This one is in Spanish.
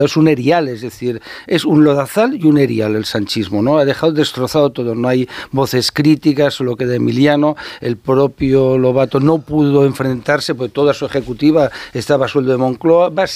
Es un erial, es decir, es un lodazal y un erial el sanchismo, ¿no? Ha dejado destrozado todo, no hay voces críticas, solo queda Emiliano, el propio Lobato no pudo enfrentarse, porque toda su ejecutiva estaba a sueldo de Moncloa,